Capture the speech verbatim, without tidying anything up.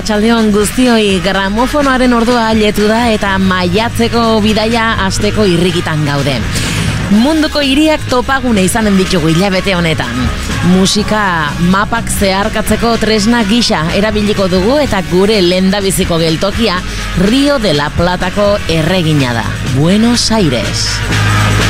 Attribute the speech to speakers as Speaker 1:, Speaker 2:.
Speaker 1: arratsaldeon guztioi, gramofonoaren ordua letu da eta maiatzeko bidaia asteko irrikitan gaude. Munduko hiriak topagune izanen ditugu hilabete honetan. Musika mapak zeharkatzeko tresna gisa erabiliko dugu eta gure lehendabiziko geltokia Rio de la Platako erregina da, Buenos Aires.